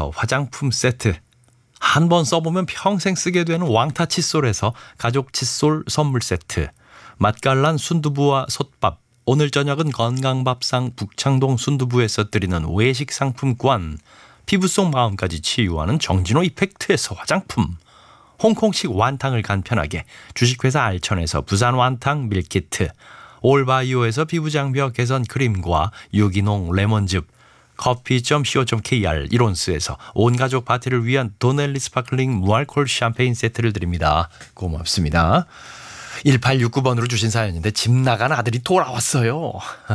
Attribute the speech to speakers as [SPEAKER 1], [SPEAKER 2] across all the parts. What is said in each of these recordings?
[SPEAKER 1] 칫솔에서 화장품 세트, 한 번 써보면 평생 쓰게 되는 왕타 칫솔에서 가족 칫솔 선물 세트, 맛깔난 순두부와 솥밥, 오늘 저녁은 건강밥상 북창동 순두부에서 드리는 외식 상품권, 피부 속 마음까지 치유하는 정진호 이펙트에서 화장품, 홍콩식 완탕을 간편하게 주식회사 알천에서 부산 완탕 밀키트, 올바이오에서 피부장벽 개선 크림과 유기농 레몬즙, 커피.co.kr 이론스에서 온가족 파티를 위한 도넬리 스파클링 무알콜 샴페인 세트를 드립니다. 고맙습니다. 1869번으로 주신 사연인데 집 나간 아들이 돌아왔어요.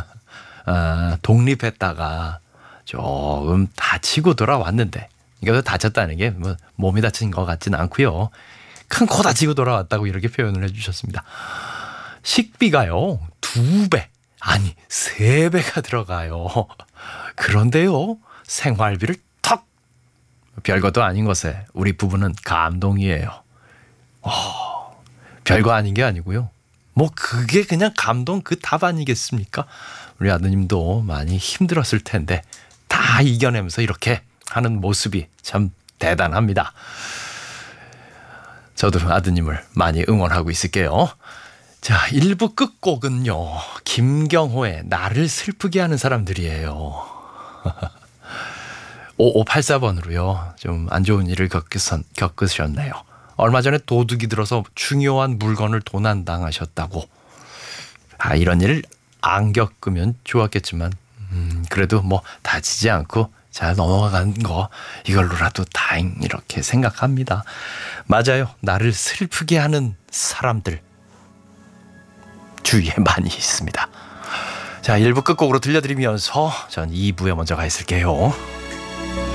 [SPEAKER 1] 독립했다가 조금 다치고 돌아왔는데, 이거 다쳤다는 게 뭐 몸이 다친 것 같지는 않고요. 큰 코 다치고 돌아왔다고 이렇게 표현을 해주셨습니다. 식비가요 2배 아니 3배가 들어가요. 그런데요 생활비를 턱, 별것도 아닌 것에 우리 부부는 감동이에요. 별거 아닌 게 아니고요, 뭐 그게 그냥 감동 그 답 아니겠습니까? 우리 아드님도 많이 힘들었을 텐데 다 이겨내면서 이렇게 하는 모습이 참 대단합니다. 저도 아드님을 많이 응원하고 있을게요. 자, 1부 끝곡은요, 김경호의 나를 슬프게 하는 사람들이에요. 5584번으로요 좀 안 좋은 일을 겪으셨네요. 얼마 전에 도둑이 들어서 중요한 물건을 도난당하셨다고. 이런 일을 안 겪으면 좋았겠지만 그래도 뭐 다치지 않고 잘 넘어간 거 이걸로라도 다행, 이렇게 생각합니다. 맞아요, 나를 슬프게 하는 사람들 주위에 많이 있습니다. 자, 1부 끝곡으로 들려드리면서 전 2부에 먼저 가 있을게요.